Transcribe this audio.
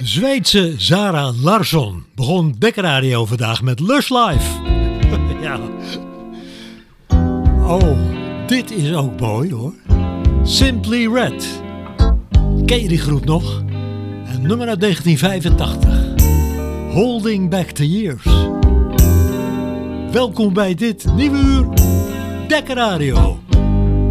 Zweedse Zara Larsson begon Dekker Radio vandaag met Lush Life. Ja. Oh, dit is ook mooi hoor. Simply Red. Ken je die groep nog? Een nummer uit 1985. Holding Back the Years. Welkom bij dit nieuwe uur Dekker Radio.